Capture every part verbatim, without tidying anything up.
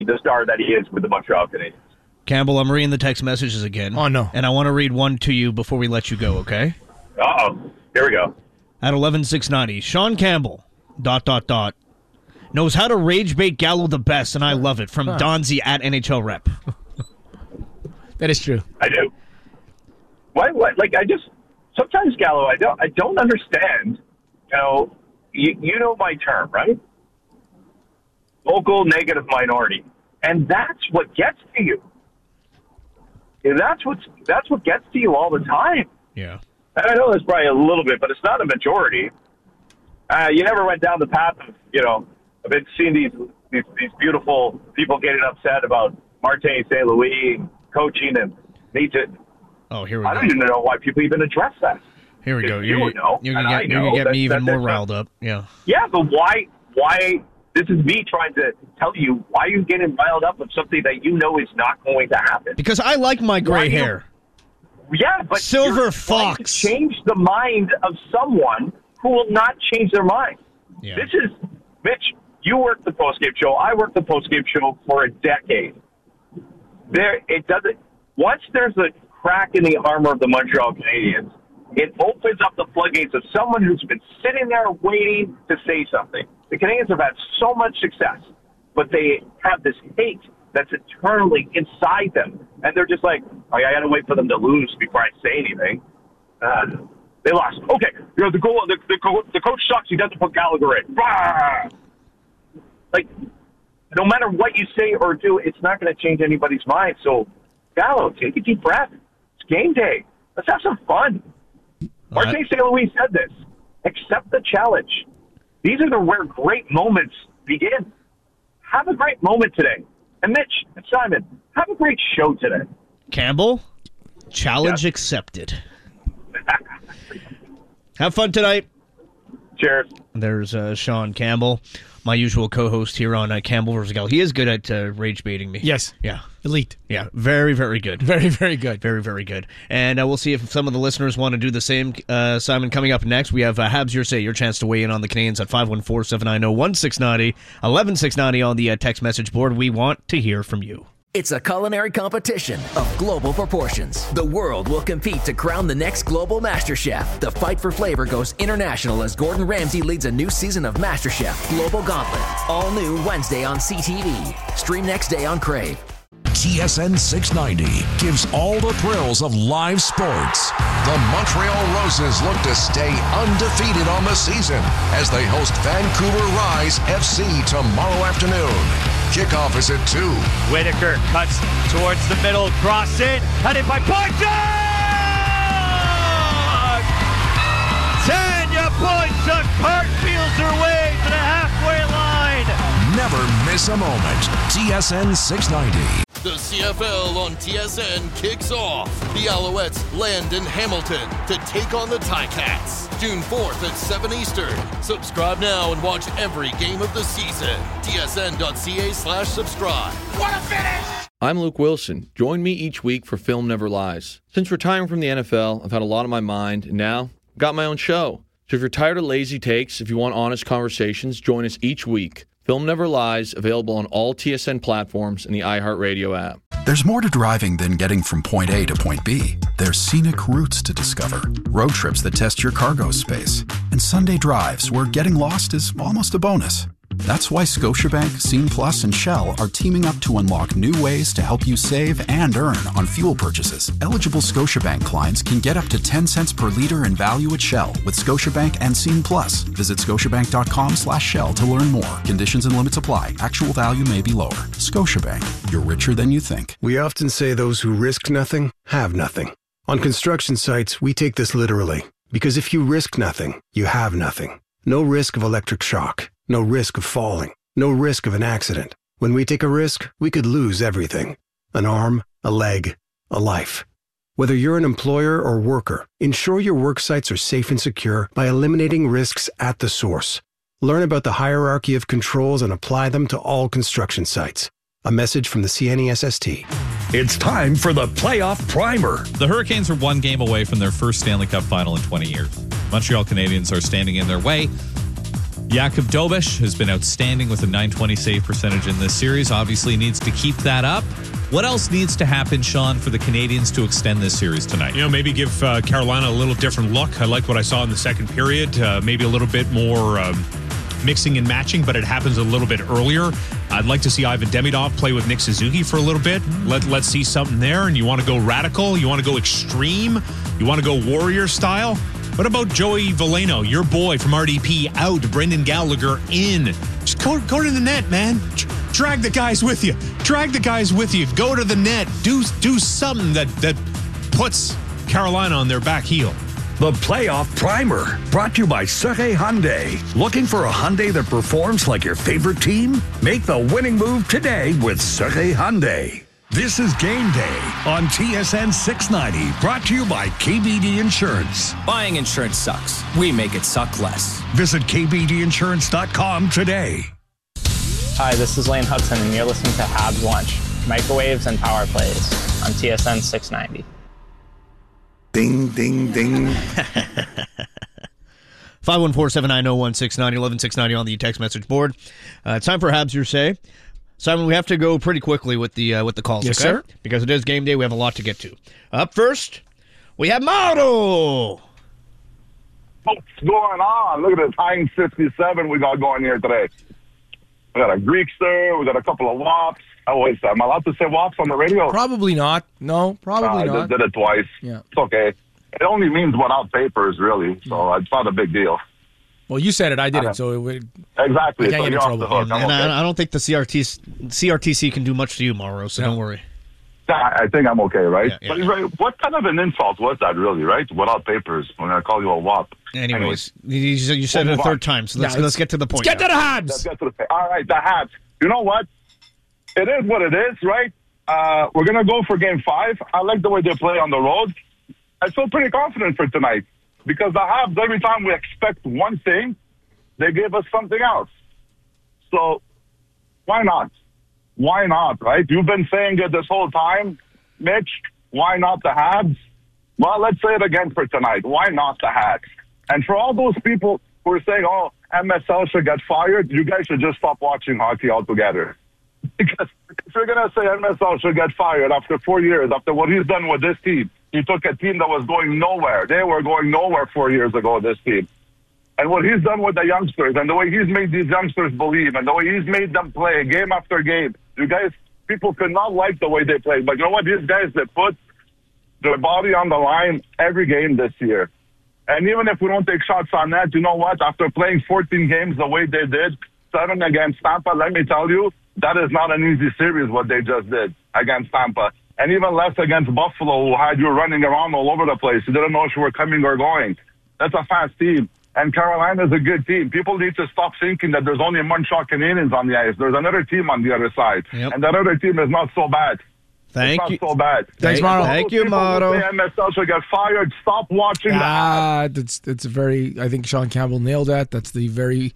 the star that he is with the Montreal Canadiens. Campbell, I'm reading the text messages again. Oh, no. And I want to read one to you before we let you go, okay? Uh-oh. Here we go. At eleven six ninety, Sean Campbell, dot, dot, dot, knows how to rage bait Gallo the best, and I love it, from huh. Donzi at N H L Rep. That is true. I do. Why, why, like, I just, sometimes, Gallo, I don't, I don't understand, you know, you, you know my term, right? Vocal negative minority. And that's what gets to you. And that's what's, that's what gets to you all the time. Yeah. I know there's probably a little bit, but it's not a majority. Uh, you never went down the path of, you know, I've been seeing these, these, these beautiful people getting upset about Martin Saint Louis and coaching and need to. Oh, here we I go. don't even know why people even address that. Here we if go. You You're, would know. You're going to get, you're gonna get that, me even that, more that, riled up. Yeah. Yeah, but why, why, this is me trying to tell you, why are you getting riled up with something that you know is not going to happen? Because I like my gray why hair. You, yeah, but Silver you're Fox. trying to change the mind of someone who will not change their mind. Yeah. This is, Mitch, you worked the postgame show. I worked the postgame show for a decade. There, it doesn't. Once there's a crack in the armor of the Montreal Canadiens, it opens up the floodgates of someone who's been sitting there waiting to say something. The Canadiens have had so much success, but they have this hate that's eternally inside them, and they're just like, oh, I got to wait for them to lose before I say anything. Uh, they lost. Okay, you know the goal. The, the, the coach sucks. He doesn't put Gallagher in. Bah! Like, no matter what you say or do, it's not going to change anybody's mind. So, Gallo, take a deep breath. It's game day. Let's have some fun. Right. Martin Saint Louis said this. Accept the challenge. These are the where great moments begin. Have a great moment today. And Mitch and Simon, have a great show today. Campbell, challenge yes. accepted. Have fun tonight. Cheers. There's uh, Sean Campbell, my usual co-host here on uh, Campbell versus Gallo. He is good at uh, rage baiting me. Yes. Yeah. Elite. Yeah. Very, very good. Very, very good. Very, very good. And uh, we'll see if some of the listeners want to do the same. Uh, Simon, coming up next, we have uh, Habs Your Say, your chance to weigh in on the Canadiens at five one four, seven nine zero, one six nine zero, eleven six ninety on the uh, text message board. We want to hear from you. It's a culinary competition of global proportions. The world will compete to crown the next global master chef. The fight for flavor goes international as Gordon Ramsay leads a new season of MasterChef Global Gauntlet. All new Wednesday on C T V. Stream next day on Crave. T S N six ninety gives all the thrills of live sports. The Montreal Roses look to stay undefeated on the season as they host Vancouver Rise F C tomorrow afternoon. Kickoff is at two. Whitaker cuts towards the middle, cross in, headed by Boychuk! Tanya Boychuk cartwheels her way to the halfway line. Never miss a moment. T S N six ninety. The C F L on T S N kicks off. The Alouettes land in Hamilton to take on the Ticats. June fourth at seven Eastern. Subscribe now and watch every game of the season. T S N dot C A slash subscribe. What a finish! I'm Luke Wilson. Join me each week for Film Never Lies. Since retiring from the N F L, I've had a lot on my mind, and now I've got my own show. So if you're tired of lazy takes, if you want honest conversations, join us each week. Film Never Lies, available on all T S N platforms and the iHeartRadio app. There's more to driving than getting from point A to point B. There's scenic routes to discover, road trips that test your cargo space, and Sunday drives where getting lost is almost a bonus. That's why Scotiabank, Scene Plus, and Shell are teaming up to unlock new ways to help you save and earn on fuel purchases. Eligible Scotiabank clients can get up to ten cents per liter in value at Shell with Scotiabank and Scene Plus. Visit scotiabank.com slash Shell to learn more. Conditions and limits apply. Actual value may be lower. Scotiabank. You're richer than you think. We often say those who risk nothing have nothing. On construction sites, we take this literally. Because if you risk nothing, you have nothing. No risk of electric shock. No risk of falling. No risk of an accident. When we take a risk, we could lose everything. An arm, a leg, a life. Whether you're an employer or worker, ensure your work sites are safe and secure by eliminating risks at the source. Learn about the hierarchy of controls and apply them to all construction sites. A message from the C N E S S T. It's time for the Playoff Primer. The Hurricanes are one game away from their first Stanley Cup final in twenty years. Montreal Canadiens are standing in their way. Jakub Dobeš has been outstanding with a nine twenty save percentage in this series. Obviously needs to keep that up. What else needs to happen, Sean, for the Canadians to extend this series tonight? You know, maybe give uh, Carolina a little different look. I like what I saw in the second period. Uh, maybe a little bit more um, mixing and matching, but it happens a little bit earlier. I'd like to see Ivan Demidov play with Nick Suzuki for a little bit. Let, let's see something there. And you want to go radical? You want to go extreme? You want to go warrior style? What about Joey Veleno, your boy from R D P, out, Brendan Gallagher in? Just go, go to the net, man. Drag the guys with you. Drag the guys with you. Go to the net. Do do something that, that puts Carolina on their back heel. The Playoff Primer, brought to you by Serre Hyundai. Looking for a Hyundai that performs like your favorite team? Make the winning move today with Serre Hyundai. This is Game Day on T S N six ninety, brought to you by K B D Insurance. Buying insurance sucks. We make it suck less. Visit K B D insurance dot com today. Hi, this is Lane Hudson, and you're listening to Habs Lunch, Microwaves and Power Plays on T S N six ninety. Ding, ding, ding. five one four, seven nine zero, one six nine zero, eleven six ninety on the text message board. Uh, it's time for Habs Your Say. Simon, we have to go pretty quickly with the uh, with the calls, yes, okay? Sir. Because it is game day. We have a lot to get to. Up first, we have Mauro. What's going on? Look at this Heinz fifty-seven we got going here today. We got a Greekster. We got a couple of wops. Oh, wait, am I allowed to say wops on the radio? Probably not. No, probably uh, not. I did it twice. Yeah. It's okay. It only means without papers, really, so it's not a big deal. Well, you said it. I did it, so it would... Exactly. I can't so get in you're trouble. off the hook. And, I'm and okay. I, I don't think the C R T, C R T C can do much to you, Mauro, so No. don't worry. I think I'm okay, right? Yeah, yeah, but yeah. right, what kind of an insult was that, really, right? Without papers, when I call you a wop. Anyways, you, you said We'll it a move third on. time, so let's, Yeah, let's get to the point. Let's get to now. the Let's Habs. get to the All right, the Habs. You know what? It is what it is, right? Uh, we're going to go for game five. I like the way they play on the road. I feel pretty confident for tonight because the Habs, every time we expect one thing, they give us something else. So why not? Why not, right? You've been saying it this whole time, Mitch. Why not the Habs? Well, let's say it again for tonight. Why not the Habs? And for all those people who are saying, oh, M S L should get fired, you guys should just stop watching hockey altogether. Because if you're going to say M S L should get fired after four years, after what he's done with this team, he took a team that was going nowhere. They were going nowhere four years ago, this team. And what he's done with the youngsters and the way he's made these youngsters believe and the way he's made them play game after game, you guys, people could not like the way they play. But you know what? These guys that put their body on the line every game this year. And even if we don't take shots on that, you know what? After playing fourteen games the way they did, seven against Tampa, let me tell you, that is not an easy series what they just did against Tampa. And even less against Buffalo, who had you running around all over the place. You didn't know if you were coming or going. That's a fast team. And Carolina is a good team. People need to stop thinking that there's only Montreal Canadiens on the ice. There's another team on the other side. Yep. And that other team is not so bad. Thank it's you. not so bad. Thanks, Mauro. Thank you, Mauro. M S L should get fired. Stop watching Ah, that's that's a very. I think Sean Campbell nailed that. That's the very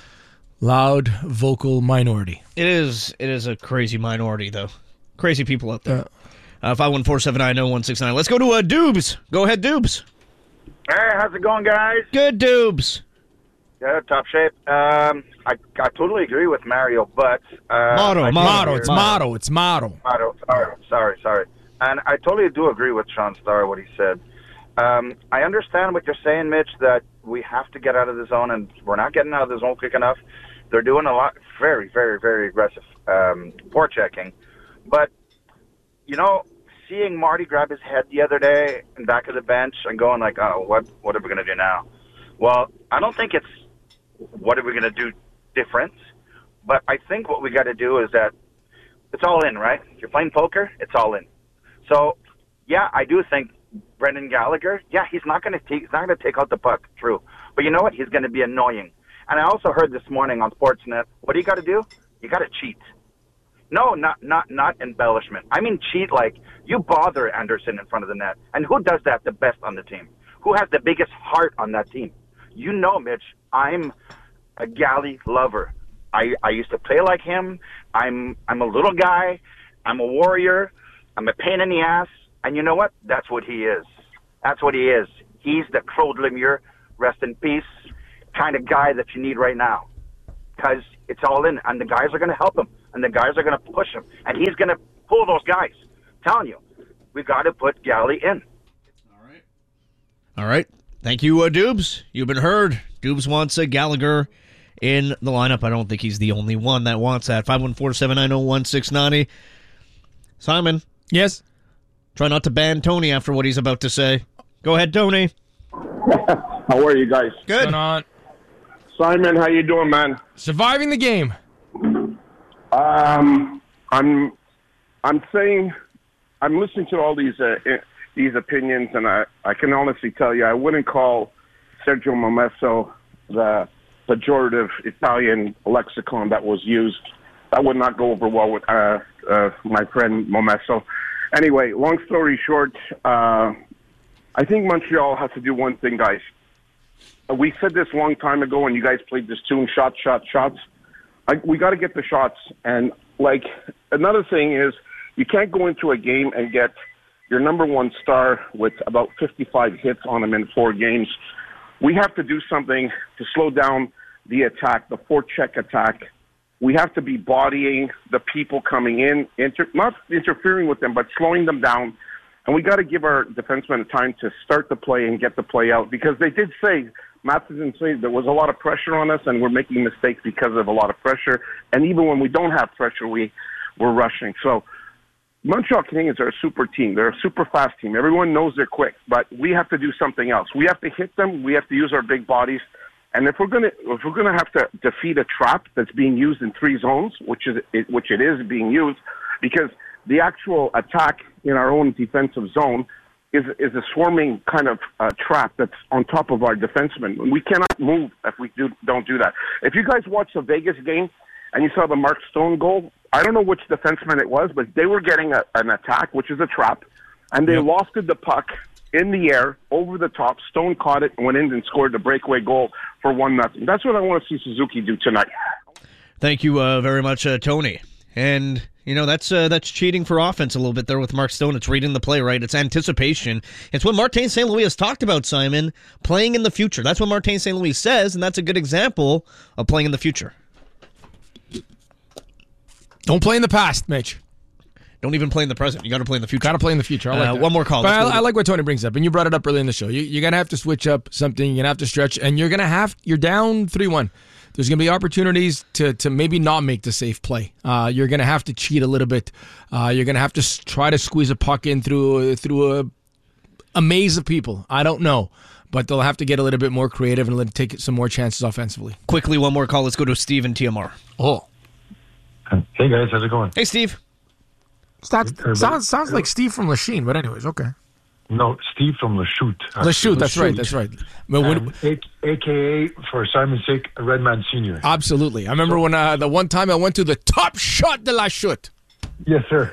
loud vocal minority. It is It is a crazy minority, though. Crazy people out there. Uh, five one four, seven nine zero, one six nine. Let's go to uh, Dubes. Go ahead, Dubes. Hey, how's it going, guys? Good, Dubes. Yeah, top shape. Um, I, I totally agree with Mario, but... Uh, Motto, I do Motto, agree- it's motto, it's motto. Motto, sorry, sorry, sorry. And I totally do agree with Sean Starr, what he said. Um, I understand what you're saying, Mitch, that we have to get out of the zone, and we're not getting out of the zone quick enough. They're doing a lot, very, very, very aggressive um, forechecking. But, you know, seeing Marty grab his head the other day in back of the bench and going like, oh, what, what are we going to do now? Well, I don't think it's what are we going to do different, but I think what we got to do is that it's all in, right? If you're playing poker, it's all in. So, yeah, I do think Brendan Gallagher, yeah, he's not going to take he's not going to take out the puck, true. But you know what? He's going to be annoying. And I also heard this morning on Sportsnet, what do you got to do? You got to cheat. No, not not not embellishment. I mean cheat like you bother Anderson in front of the net. And who does that the best on the team? Who has the biggest heart on that team? You know, Mitch, I'm a Gally lover. I, I used to play like him. I'm I'm a little guy. I'm a warrior. I'm a pain in the ass. And you know what? That's what he is. That's what he is. He's the Claude Lemieux. Rest in peace. kind of guy that you need right now, because it's all in, and the guys are going to help him, and the guys are going to push him, and he's going to pull those guys. I'm telling you, we've got to put Galley in. All right. Thank you, uh, Dubes. You've been heard. Dubes wants uh, Gallagher in the lineup. I don't think he's the only one that wants that. five one four, seven nine zero, one six nine zero. Simon. Yes? Try not to ban Tony after what he's about to say. Go ahead, Tony. How are you guys? Good. What's going on? Simon, how you doing, man? Surviving the game. Um, I'm, I'm saying, I'm listening to all these uh, these opinions, and I, I can honestly tell you, I wouldn't call Sergio Momesso the pejorative Italian lexicon that was used. That would not go over well with uh, uh, my friend Momesso. Anyway, long story short, uh, I think Montreal has to do one thing, guys. We said this a long time ago when you guys played this tune, shots, shots, shots. I, we got to get the shots. And, like, another thing is you can't go into a game and get your number one star with about fifty-five hits on him in four games. We have to do something to slow down the attack, the forecheck attack. We have to be bodying the people coming in, inter- not interfering with them, but slowing them down. And we got to give our defensemen time to start the play and get the play out, because they did say, Matheson said there was a lot of pressure on us and we're making mistakes because of a lot of pressure. And even when we don't have pressure, we, we're rushing. So Montreal Canadiens are a super team. They're a super fast team. Everyone knows they're quick, but we have to do something else. We have to hit them. We have to use our big bodies. And if we're gonna if we're gonna have to defeat a trap that's being used in three zones, which is it, which it is being used, because the actual attack in our own defensive zone is is a swarming kind of uh, trap that's on top of our defensemen. We cannot move if we do don't do that. If you guys watch the Vegas game and you saw the Mark Stone goal, I don't know which defenseman it was, but they were getting a, an attack, which is a trap, and they yep. lofted the puck in the air, over the top. Stone caught it and went in and scored the breakaway goal for one nothing. That's what I want to see Suzuki do tonight. Thank you uh, very much, uh, Tony. And, you know, that's uh, that's cheating for offense a little bit there with Mark Stone. It's reading the play, right? It's anticipation. It's what Martin Saint Louis has talked about, Simon, playing in the future. That's what Martin Saint Louis says, and that's a good example of playing in the future. Don't play in the past, Mitch. Don't even play in the present. You got to play in the future. Got to play in the future. I like uh, that. One more call. But I, go I like what Tony brings up, and you brought it up early in the show. You, you're going to have to switch up something. You're going to have to stretch, and you're going to have, you're down three one. There's going to be opportunities to to maybe not make the safe play. Uh, you're going to have to cheat a little bit. Uh, you're going to have to s- try to squeeze a puck in through, through a, a maze of people. I don't know. But they'll have to get a little bit more creative and let take some more chances offensively. Quickly, one more call. Let's go to Steve in T M R. Oh. Hey, guys. How's it going? Hey, Steve. Sounds, sounds sounds like Steve from Lachine, but anyways, okay. No, Steve from Lachute. Lachute, that's right, that's right. But when, a, A K A, for Simon's sake, Redman Senior. Absolutely. I remember when uh, the one time I went to the Top Shot de Lachute. Yes, sir.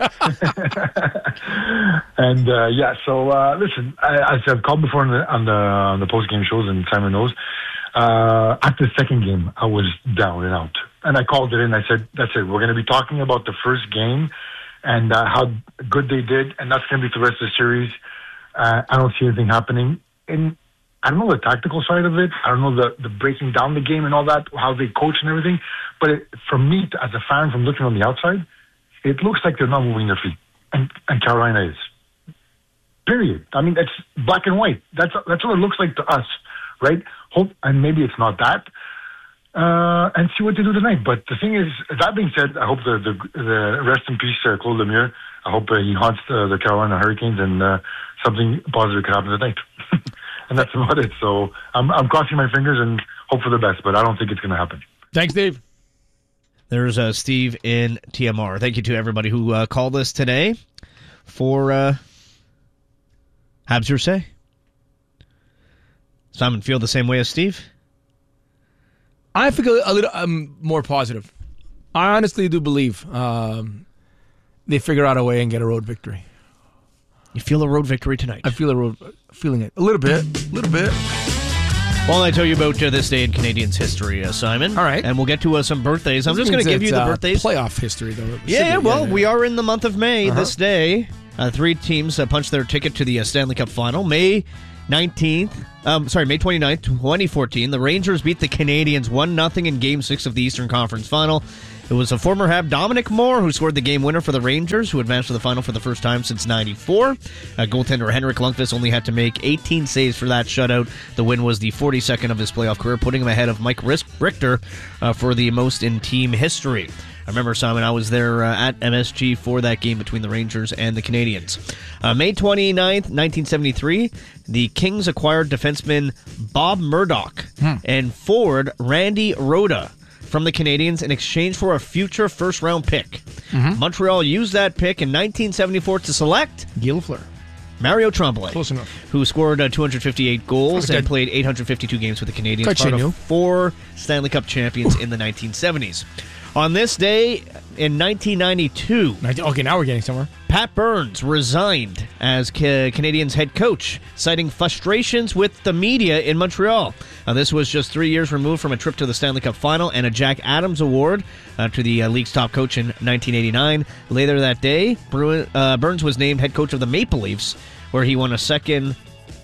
and uh, yeah, so uh, listen, I, I've called before on the on the, on the post game shows, and Simon knows. Uh, at the second game, I was down and out, and I called it in. I said, "That's it. We're going to be talking about the first game and uh, how good they did, and that's going to be the rest of the series." Uh, I don't see anything happening. And I don't know the tactical side of it. I don't know the, the breaking down the game and all that, how they coach and everything. But it, for me, as a fan from looking on the outside, it looks like they're not moving their feet. And, and Carolina is. Period. I mean, it's black and white. That's that's what it looks like to us, right? Hope, and maybe it's not that. Uh, and see what they do tonight. But the thing is, that being said, I hope the the, the rest in peace, uh, Claude Lemieux. I hope uh, he haunts uh, the Carolina Hurricanes, and uh, something positive could happen tonight. And that's about it. So I'm I'm crossing my fingers and hope for the best, but I don't think it's going to happen. Thanks, Dave. There's uh, Steve in T M R. Thank you to everybody who uh, called us today for uh, Habs Your Say. Simon, feel the same way as Steve? I feel a little um, more positive. I honestly do believe um, they figure out a way and get a road victory. You feel a road victory tonight? I feel a road, feeling it a little bit, a little bit. Well, I tell you about uh, this day in Canadiens history, uh, Simon. All right, and we'll get to uh, some birthdays. I'm just going to give you the uh, birthdays. Playoff history, though. Yeah, be, well, yeah, yeah. we are in the month of May. Uh-huh. This day, uh, three teams uh, punched their ticket to the uh, Stanley Cup Final. May nineteenth, um, sorry, May twenty-ninth, twenty fourteen, the Rangers beat the Canadiens one nothing in Game six of the Eastern Conference Final. It was a former Hab, Dominic Moore, who scored the game winner for the Rangers, who advanced to the final for the first time since ninety-four. Uh, goaltender Henrik Lundqvist only had to make eighteen saves for that shutout. The win was the forty-second of his playoff career, putting him ahead of Mike Richter uh, for the most in team history. I remember, Simon, I was there uh, at M S G for that game between the Rangers and the Canadiens. Uh, May twenty-ninth, nineteen seventy-three, the Kings acquired defenseman Bob Murdoch hmm. and forward Randy Rhoda from the Canadiens in exchange for a future first-round pick. Mm-hmm. Montreal used that pick in nineteen seventy-four to select Guy Lafleur. Mario Tremblay, Close enough. who scored uh, two hundred fifty-eight goals Okay. and played eight hundred fifty-two games with the Canadiens, Cut part you of four Stanley Cup champions in the nineteen seventies. On this day in nineteen ninety-two, okay, now we're getting somewhere. Pat Burns resigned as Ca- Canadiens head coach, citing frustrations with the media in Montreal. Uh, this was just three years removed from a trip to the Stanley Cup Final and a Jack Adams Award uh, to the uh, league's top coach in nineteen eighty-nine. Later that day, Bruin, uh, Burns was named head coach of the Maple Leafs, where he won a second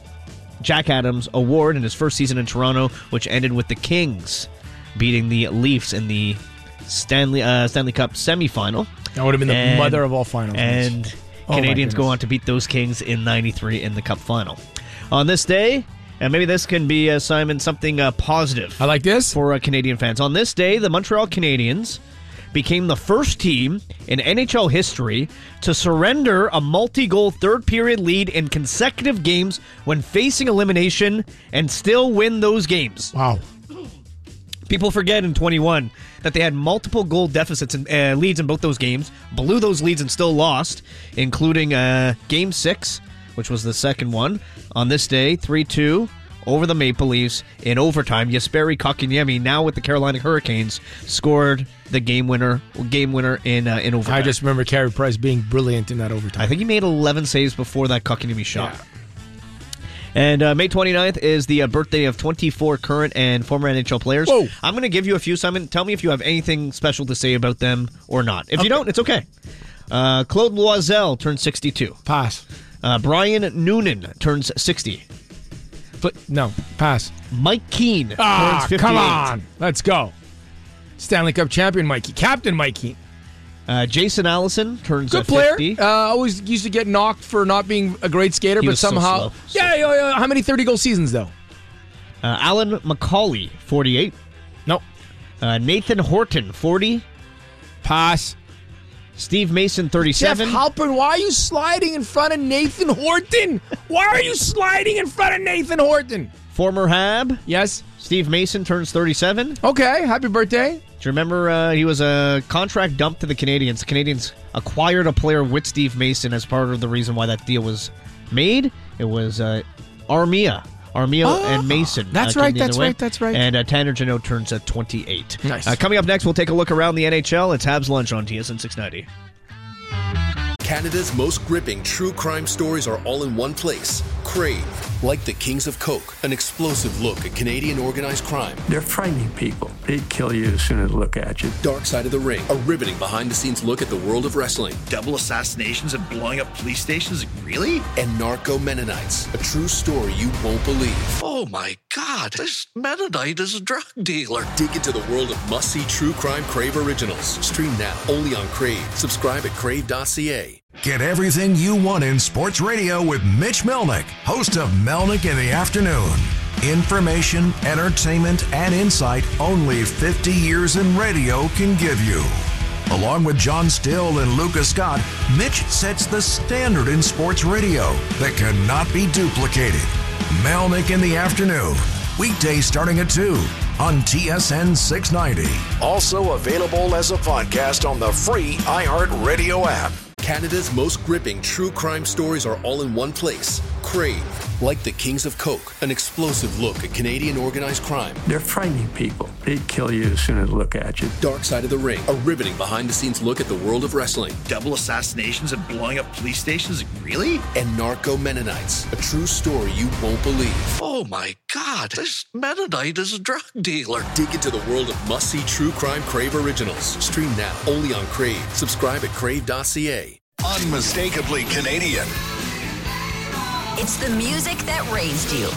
Jack Adams Award in his first season in Toronto, which ended with the Kings beating the Leafs in the Stanley uh, Stanley Cup semifinal. That would have been the and, mother of all finals. And oh Canadians go on to beat those Kings in ninety-three in the Cup final. On this day, and maybe this can be, uh, Simon, something uh, positive. I like this. For uh, Canadian fans. On this day, the Montreal Canadiens became the first team in N H L history to surrender a multi-goal third-period lead in consecutive games when facing elimination and still win those games. Wow. People forget in twenty-one that they had multiple goal deficits and uh, leads in both those games, blew those leads and still lost, including uh, Game six, which was the second one. On this day, three two over the Maple Leafs in overtime. Jesperi Kotkaniemi, now with the Carolina Hurricanes, scored the game winner game winner in uh, in overtime. I just remember Carey Price being brilliant in that overtime. I think he made eleven saves before that Kotkaniemi shot. Yeah. And uh, May twenty-ninth is the uh, birthday of twenty-four current and former N H L players. Whoa. I'm going to give you a few, Simon. Tell me if you have anything special to say about them or not. If okay. you don't, it's okay. Uh, Claude Loisel turns sixty-two. Pass. Uh, Brian Noonan turns sixty. But no, pass. Mike Keane ah, turns fifty-eight. Come on. Let's go. Stanley Cup champion Mikey. Captain Mike Keane. Uh, Jason Allison turns Good uh, player. fifty. Uh, always used to get knocked for not being a great skater, he but was somehow. So slow. Yeah, yeah, yeah. How many thirty-goal seasons, though? Uh, Alan McCauley, forty-eight. Nope. Uh, Nathan Horton, forty. Pass. Steve Mason, thirty-seven. Jeff Halpern, why are you sliding in front of Nathan Horton? Why are you sliding in front of Nathan Horton? Former Hab. Yes. Steve Mason turns thirty-seven. Okay, happy birthday. Do you remember uh, he was a contract dump to the Canadiens? The Canadiens acquired a player with Steve Mason as part of the reason why that deal was made. It was uh, Armia. Armia oh, and Mason. That's uh, right, that's way. right, that's right. And uh, Tanner Jeannot turns at twenty-eight. Nice. Uh, coming up next, we'll take a look around the N H L. It's Habs Lunch on T S N six ninety. Canada's most gripping true crime stories are all in one place. Crave. Like the Kings of Coke, an explosive look at Canadian organized crime. They're frightening people. They'd kill you as soon as they look at you. Dark Side of the Ring, a riveting behind-the-scenes look at the world of wrestling. Double assassinations and blowing up police stations? Really? And Narco Mennonites, a true story you won't believe. Oh my God, this Mennonite is a drug dealer. Dig into the world of must-see true crime Crave originals. Stream now, only on Crave. Subscribe at crave dot c a. Get everything you want in sports radio with Mitch Melnick, host of Melnick in the Afternoon. Information, entertainment, and insight only fifty years in radio can give you. Along with John Still and Lucas Scott, Mitch sets the standard in sports radio that cannot be duplicated. Melnick in the Afternoon, weekdays starting at two on T S N six ninety. Also available as a podcast on the free iHeartRadio app. Canada's most gripping true crime stories are all in one place. Crave. Like the Kings of Coke, an explosive look at Canadian organized crime. They're frightening people. They'd kill you as soon as they look at you. Dark Side of the Ring, a riveting behind-the-scenes look at the world of wrestling. Double assassinations and blowing up police stations? Really? And Narco Mennonites, a true story you won't believe. Oh my God, this Mennonite is a drug dealer. Dig into the world of must-see true crime Crave originals. Stream now, only on Crave. Subscribe at crave dot c a. Unmistakably Canadian. It's the music that raised you.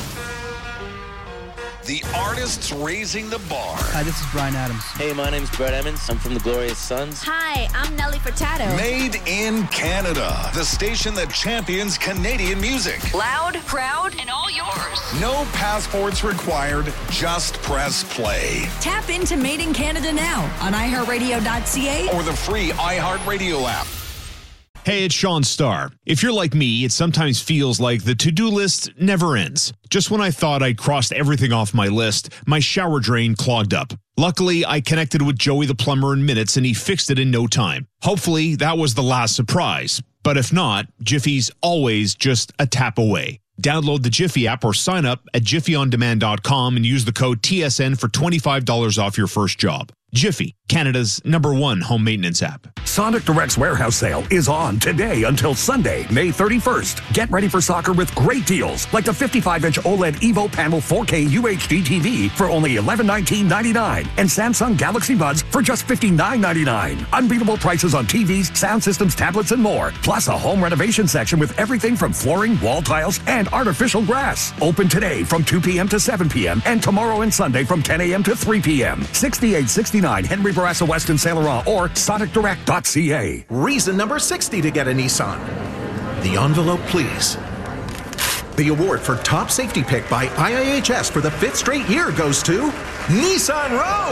The artists raising the bar. Hi, this is Brian Adams. Hey, my name's Brett Emmons. I'm from the Glorious Sons. Hi, I'm Nelly Furtado. Made in Canada. The station that champions Canadian music. Loud, proud, and all yours. No passports required. Just press play. Tap into Made in Canada now on i heart radio dot c a or the free iHeartRadio app. Hey, it's Sean Starr. If you're like me, it sometimes feels like the to-do list never ends. Just when I thought I'd crossed everything off my list, my shower drain clogged up. Luckily, I connected with Joey the plumber in minutes and he fixed it in no time. Hopefully, that was the last surprise. But if not, Jiffy's always just a tap away. Download the Jiffy app or sign up at jiffy on demand dot com and use the code T S N for twenty-five dollars off your first job. Jiffy, Canada's number one home maintenance app. Sonic Direct's warehouse sale is on today until Sunday, May thirty-first. Get ready for soccer with great deals, like the fifty-five inch OLED Evo Panel four K U H D T V for only eleven nineteen ninety-nine and Samsung Galaxy Buds for just fifty-nine ninety-nine. Unbeatable prices on T Vs, sound systems, tablets, and more. Plus a home renovation section with everything from flooring, wall tiles, and artificial grass. Open today from two p.m. to seven p.m. and tomorrow and Sunday from ten a.m. to three p.m. sixty-eight sixty-nine Henry Bourassa West in Saint Laurent or sonic direct dot c a. Reason number sixty to get a Nissan. The envelope, please. The award for top safety pick by I I H S for the fifth straight year goes to Nissan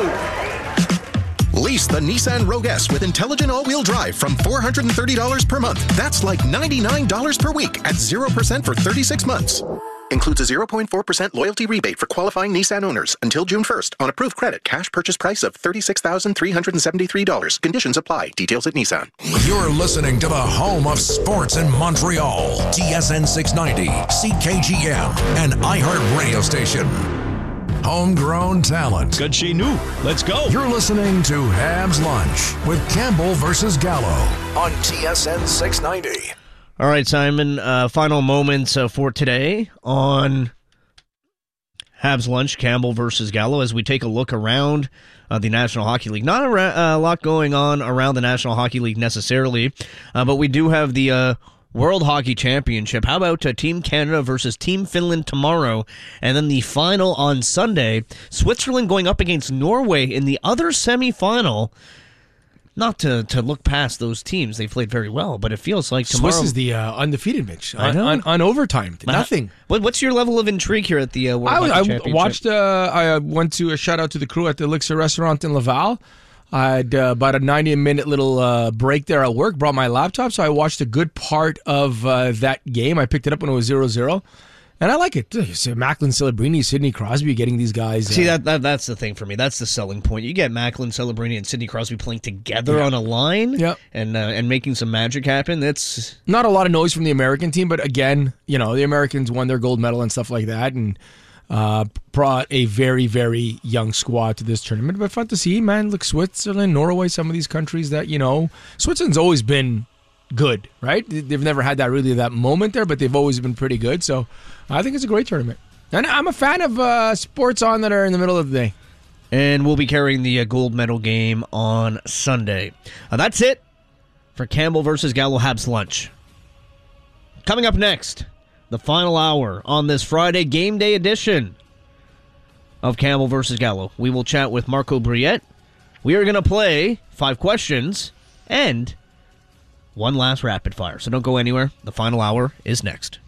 Rogue. Lease the Nissan Rogue S with intelligent all-wheel drive from four hundred thirty dollars per month. That's like ninety-nine dollars per week at zero percent for thirty-six months. Includes a zero point four percent loyalty rebate for qualifying Nissan owners until June first on approved credit. Cash purchase price of thirty-six thousand three hundred seventy-three dollars. Conditions apply. Details at Nissan. You're listening to the home of sports in Montreal. T S N six ninety, C K G M, and iHeart Radio Station. Homegrown talent. Good chez nous. Let's go. You're listening to Habs Lunch with Campbell versus Gallo on T S N six ninety. All right, Simon, uh, final moments uh, for today on Habs Lunch, Campbell versus Gallo, as we take a look around uh, the National Hockey League. Not a, ra- a lot going on around the National Hockey League necessarily, uh, but we do have the uh, World Hockey Championship. How about uh, Team Canada versus Team Finland tomorrow, and then the final on Sunday, Switzerland going up against Norway in the other semifinal. Not to, to look past those teams. They played very well, but it feels like tomorrow... Swiss is the uh, undefeated, Mitch. I know. On, on overtime. Nothing. What, what's your level of intrigue here at the uh, World I, Hockey I Championship? watched, uh, I went to a shout out to the crew at the Elixir Restaurant in Laval. I had uh, about a ninety minute little uh, break there at work, brought my laptop, so I watched a good part of uh, that game. I picked it up when it was zero zero. And I like it. So Macklin Celebrini, Sidney Crosby, getting these guys. See, uh, that, that that's the thing for me. That's the selling point. You get Macklin Celebrini and Sidney Crosby playing together Yeah. on a line Yep. and uh, and making some magic happen. That's not a lot of noise from the American team, but again, you know, the Americans won their gold medal and stuff like that, and uh, brought a very, very young squad to this tournament. But fun to see, man. Look, Switzerland, Norway, some of these countries that, you know, Switzerland's always been good, right? They've never had that really that moment there, but they've always been pretty good. So I think it's a great tournament. And I'm a fan of uh, sports on that are in the middle of the day. And we'll be carrying the uh, gold medal game on Sunday. Uh, that's it for Campbell versus Gallo Habs Lunch. Coming up next, the final hour on this Friday game day edition of Campbell versus Gallo. We will chat with Marco Briette. We are going to play five questions and one last rapid fire. So don't go anywhere. The final hour is next.